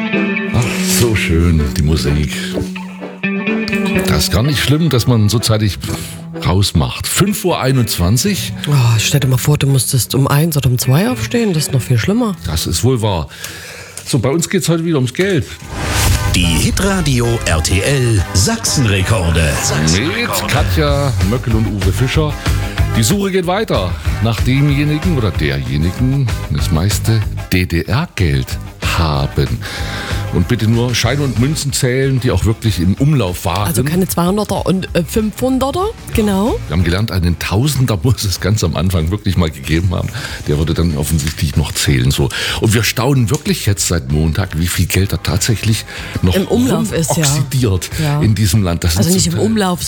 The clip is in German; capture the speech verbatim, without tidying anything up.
Ach, so schön, die Musik. Das ist gar nicht schlimm, dass man so zeitig rausmacht. fünf Uhr einundzwanzig. Oh, stell dir mal vor, du musstest um eins oder um zwei aufstehen. Das ist noch viel schlimmer. Das ist wohl wahr. So, bei uns geht es heute wieder ums Geld. Die Hitradio R T L Sachsenrekorde. Mit Katja Möckel und Uwe Fischer. Die Suche geht weiter nach demjenigen oder derjenigen, das meiste D D R-Geld haben. Und bitte nur Scheine und Münzen zählen, die auch wirklich im Umlauf waren. Also keine zweihunderter und äh, fünfhunderter, genau. Wir haben gelernt, einen Tausender muss es ganz am Anfang wirklich mal gegeben haben. Der würde dann offensichtlich noch zählen. So. Und wir staunen wirklich jetzt seit Montag, wie viel Geld da tatsächlich noch im Umlauf ist, oxidiert ja. in diesem Land. Das Also sind nicht zum im Teil Umlauf,